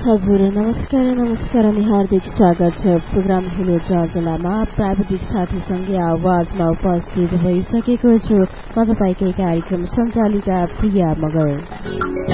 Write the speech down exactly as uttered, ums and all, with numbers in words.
हजुर नमस्कार नमस्कार अनि हार्दिक स्वागत छ प्रोग्राम हेलो जजलामा प्राविधिक साथीसँगै आवाजमा उपस्थित भइसकेको छु म तपाईँकै कार्यक्रम सञ्चालिका प्रिया मगर।